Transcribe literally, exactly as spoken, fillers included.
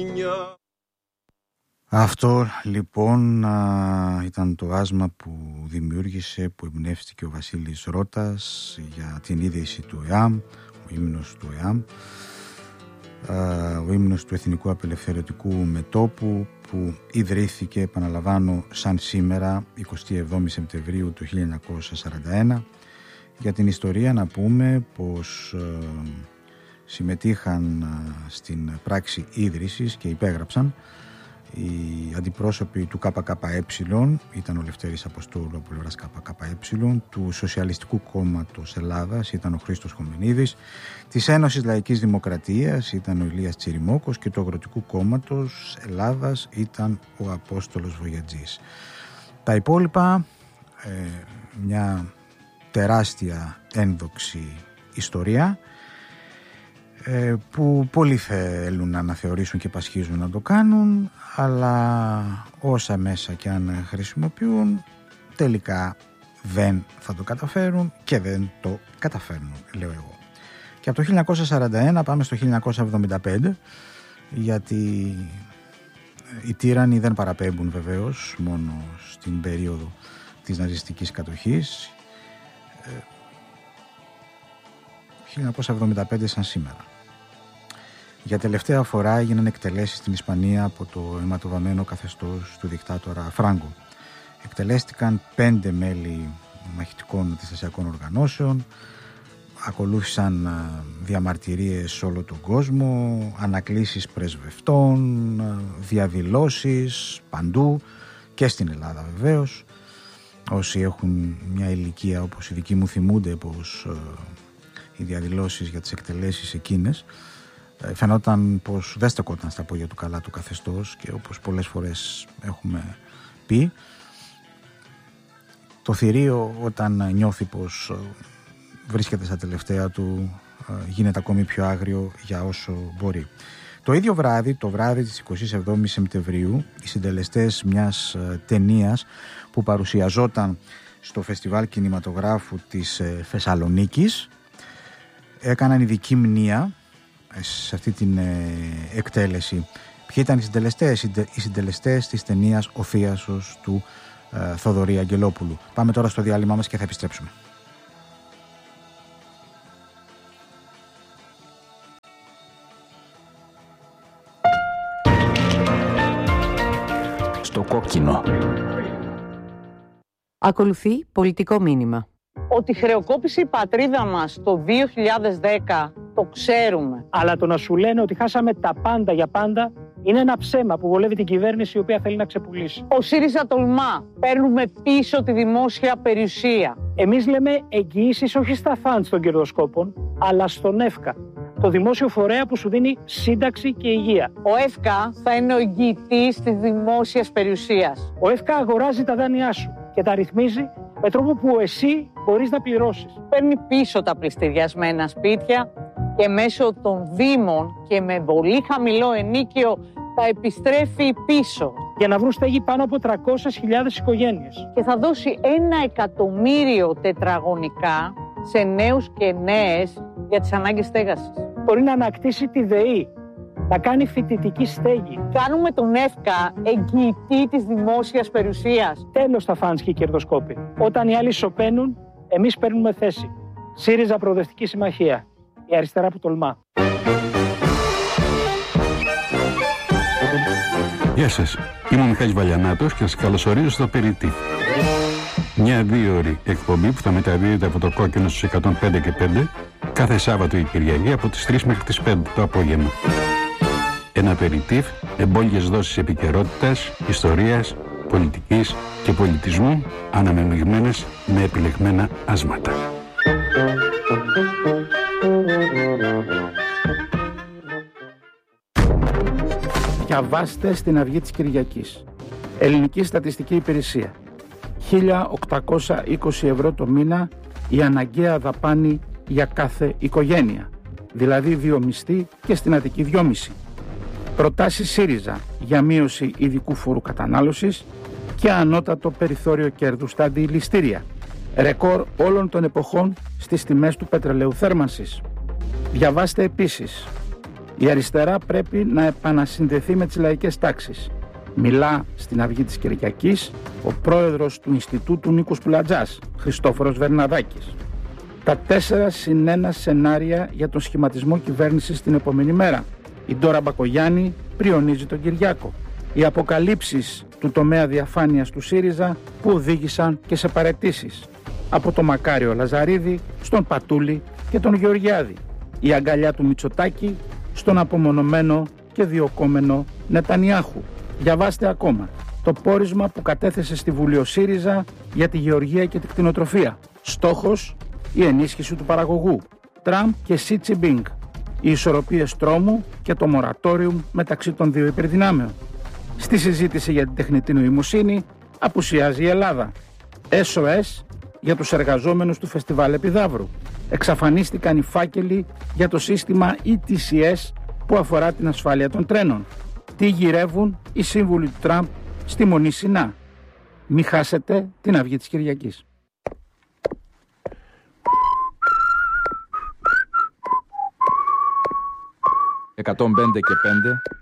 Αυτό λοιπόν α, ήταν το άσμα που δημιούργησε, που εμπνεύστηκε ο Βασίλης Ρώτας για την ίδρυση του ΕΑΜ, ο ύμνος του ΕΑΜ, α, ο ύμνος του Εθνικού Απελευθερωτικού Μετώπου, που ιδρύθηκε, επαναλαμβάνω, σαν σήμερα, εικοστή εβδόμη Σεπτεμβρίου του χίλια εννιακόσια σαράντα ένα. Για την ιστορία να πούμε πως α, συμμετείχαν α, στην πράξη ίδρυσης και υπέγραψαν οι αντιπρόσωποι του ΚΚΕ, ήταν ο Λευτέρης Αποστόλου από πλευράς ΚΚΕ, του Σοσιαλιστικού Κόμματος Ελλάδας ήταν ο Χρήστος Χομενίδης, της Ένωσης Λαϊκής Δημοκρατίας ήταν ο Ηλίας Τσιριμόκος και του Αγροτικού Κόμματος Ελλάδας ήταν ο Απόστολος Βογιατζής. Τα υπόλοιπα, ε, μια τεράστια ένδοξη ιστορία, που πολλοί θέλουν να αναθεωρήσουν και πασχίζουν να το κάνουν, αλλά όσα μέσα και αν χρησιμοποιούν τελικά δεν θα το καταφέρουν και δεν το καταφέρνουν, λέω εγώ. Και από το χίλια εννιακόσια σαράντα ένα πάμε στο χίλια εννιακόσια εβδομήντα πέντε, γιατί οι τύραννοι δεν παραπέμπουν βεβαίως μόνο στην περίοδο της ναζιστικής κατοχής. χίλια εννιακόσια εβδομήντα πέντε σαν σήμερα. Για τελευταία φορά έγιναν εκτελέσεις στην Ισπανία από το αιματοβαμμένο καθεστώς του δικτάτορα Φράγκο. Εκτελέστηκαν πέντε μέλη μαχητικών αντιστασιακών οργανώσεων, ακολούθησαν διαμαρτυρίες σε όλο τον κόσμο, ανακλήσεις πρεσβευτών, διαδηλώσεις παντού και στην Ελλάδα βεβαίως. Όσοι έχουν μια ηλικία όπως η δική μου θυμούνται πως οι διαδηλώσεις για τις εκτελέσεις εκείνες φαινόταν πως δεν στεκόταν στα πόδια του καλά του καθεστώς, και όπως πολλές φορές έχουμε πει, το θηρίο όταν νιώθει πως βρίσκεται στα τελευταία του γίνεται ακόμη πιο άγριο για όσο μπορεί. Το ίδιο βράδυ, το βράδυ της εικοστής εβδόμης Σεπτεμβρίου, οι συντελεστές μιας ταινίας που παρουσιαζόταν στο Φεστιβάλ Κινηματογράφου της Θεσσαλονίκης έκαναν ειδική μνήα σε αυτή την εκτέλεση. Ποιοι ήταν οι συντελεστές? Οι συντελεστές της ταινίας «Ο Θίασος» του ε, Θοδωρή Αγγελόπουλου. Πάμε τώρα στο διάλειμμα μας και θα επιστρέψουμε. Στο κόκκινο. Ακολουθεί πολιτικό μήνυμα. Ότι χρεοκόπησε η πατρίδα μας το δύο χιλιάδες δέκα το ξέρουμε. Αλλά το να σου λένε ότι χάσαμε τα πάντα για πάντα είναι ένα ψέμα που βολεύει την κυβέρνηση, η οποία θέλει να ξεπουλήσει. Ο ΣΥΡΙΖΑ τολμά. Παίρνουμε πίσω τη δημόσια περιουσία. Εμείς λέμε εγγυήσεις όχι στα φαντς των κερδοσκόπων, αλλά στον ΕΦΚΑ, το δημόσιο φορέα που σου δίνει σύνταξη και υγεία. Ο ΕΦΚΑ θα είναι ο εγγυητής της δημόσιας περιουσίας. Ο ΕΦΚΑ αγοράζει τα δάνειά σου και τα ρυθμίζει με τρόπο που εσύ μπορείς να πληρώσεις. Παίρνει πίσω τα πληστηριασμένα σπίτια και μέσω των δήμων και με πολύ χαμηλό ενίκιο τα επιστρέφει πίσω. Για να βρουν στέγη πάνω από τριακόσιες χιλιάδες οικογένειες. Και θα δώσει ένα εκατομμύριο τετραγωνικά σε νέους και νέες για τις ανάγκες στέγασης. Μπορεί να ανακτήσει τη ΔΕΗ, να κάνει φοιτητική στέγη. Κάνουμε τον ΕΦΚΑ εγγυητή της δημόσιας περιουσίας. Τέλος τα φαντς και οι κερδοσκόποι. Όταν οι άλλοι σωπαίνουν, εμείς παίρνουμε θέση. ΣΥΡΙΖΑ Προοδευτική Συμμαχία. Η αριστερά που τολμά. Γεια σας. Είμαι ο Μιχάλης Βαλιανάτος και σας καλωσορίζω στο Περιττή. Μια δύο ώρη εκπομπή που θα μεταδίδεται από το κόκκινο στους εκατόν πέντε και πέντε κάθε Σάββατο ή Κυριακή από τις τρεις μέχρι τις πέντε το απόγευμα. Ένα περιττίφ, εμπόλιες δόσεις επικαιρότητας, ιστορίας, πολιτικής και πολιτισμού, αναμειγμένες με επιλεγμένα άσματα. Διαβάστε στην Αυγή της Κυριακής. Ελληνική Στατιστική Υπηρεσία. χίλια οκτακόσια είκοσι ευρώ το μήνα η αναγκαία δαπάνη για κάθε οικογένεια. Δηλαδή δύο μισθοί και στην Αττική δυόμισι. Προτάσεις ΣΥΡΙΖΑ για μείωση ειδικού φόρου κατανάλωσης και ανώτατο περιθώριο κέρδους στα αντιληστήρια. Ρεκόρ όλων των εποχών στις τιμές του πετρελαίου θέρμανσης. Διαβάστε επίσης Η αριστερά πρέπει να επανασυνδεθεί με τις λαϊκές τάξεις. Μιλά στην Αυγή της Κυριακής ο πρόεδρος του Ινστιτούτου Νίκος Πουλατζάς, Χριστόφορος Βερναδάκης. Τα τέσσερα συν ένα σενάρια για τον σχηματισμό κυβέρνησης την επόμενη μέρα. Η Ντόρα Μπακογιάννη πριονίζει τον Κυριάκο. Οι αποκαλύψεις του τομέα διαφάνειας του ΣΥΡΙΖΑ που οδήγησαν και σε παραιτήσεις. Από το Μακάριο Λαζαρίδη στον Πατούλη και τον Γεωργιάδη. Η αγκαλιά του Μητσοτάκη στον απομονωμένο και διοκόμενο Νετανιάχου. Διαβάστε ακόμα το πόρισμα που κατέθεσε στη Βουλή ο ΣΥΡΙΖΑ για τη γεωργία και την κτηνοτροφία. Στόχος η ενίσχυση του παραγωγού. Τραμπ και Σι Τζινπίνγκ. Οι ισορροπίες τρόμου και το μορατόριουμ μεταξύ των δύο υπερδυνάμεων. Στη συζήτηση για την τεχνητή νοημοσύνη απουσιάζει η Ελλάδα. ες ο ες για τους εργαζόμενους του Φεστιβάλ Επιδαύρου. Εξαφανίστηκαν οι φάκελοι για το σύστημα ι τι σι ες που αφορά την ασφάλεια των τρένων. Τι γυρεύουν οι σύμβουλοι του Τραμπ στη Μονή Σινά. Μη χάσετε την Αυγή της Κυριακής. εκατόν πέντε και πέντε